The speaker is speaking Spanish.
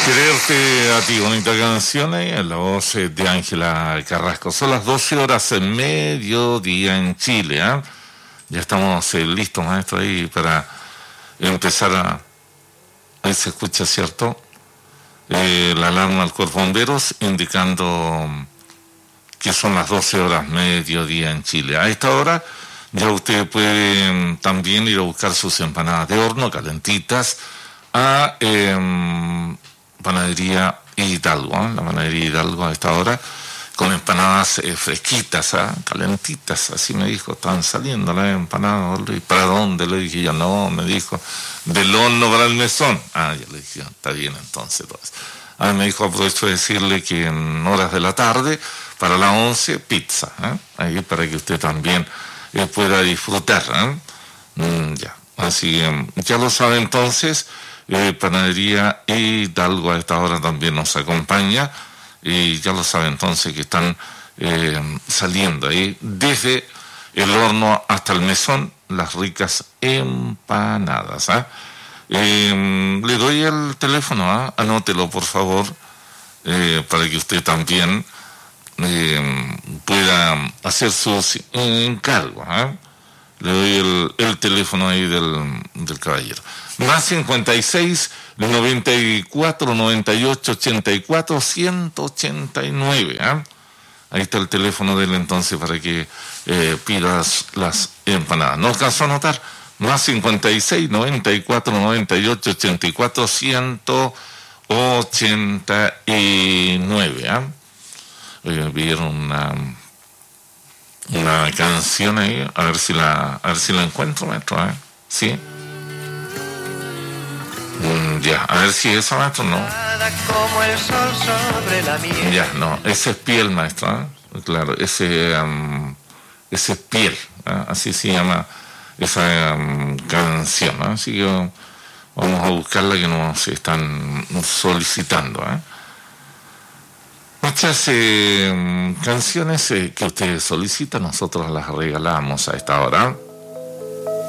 Quererte a ti, bonita canción, en la voz de Ángela Carrasco. Son las 12 horas en mediodía en Chile, ¿eh? Ya estamos listos, maestro, ahí para empezar a... Ahí se escucha, ¿cierto? La alarma del Cuerpo de Bomberos indicando que son las 12 horas mediodía en Chile. A esta hora ya usted puede también ir a buscar sus empanadas de horno calentitas a Panadería Hidalgo, ¿eh? La Panadería Hidalgo a esta hora con empanadas fresquitas, ¿eh? Calentitas, así me dijo, estaban saliendo las empanadas. ¿Y para dónde? Le dije yo, no, me dijo, del horno para el mesón. Ah, ya le dije, está bien entonces. Ah, me dijo, aprovecho de decirle que en horas de la tarde, para las 11, pizza, ¿eh? Ahí para que usted también pueda disfrutar, ¿eh? Ya, así ya lo sabe entonces. Panadería Hidalgo a esta hora también nos acompaña y ya lo sabe entonces que están saliendo ahí desde el horno hasta el mesón las ricas empanadas, ¿eh? Le doy el teléfono, ¿eh? Anótelo por favor, para que usted también pueda hacer sus encargos, ¿eh? Le doy el teléfono ahí del caballero. Más 56 94 98 84 189. ¿Eh? Ahí está el teléfono de él entonces para que pidas las empanadas. ¿No alcanzó a anotar? Más 56 94 98 84 189. ¿Eh? Me pidieron una canción ahí, a ver si la encuentro, maestro, ¿eh? ¿Sí? Ya, a ver si esa, maestro, no. Como el sol sobre la miel. Ya, no, ese es piel, maestro, ¿eh? Claro, ese es piel, ¿eh? Así se llama esa canción, ¿eh? Así que vamos a buscarla que nos están solicitando, ¿eh? Muchas canciones que ustedes solicitan, nosotros las regalamos a esta hora.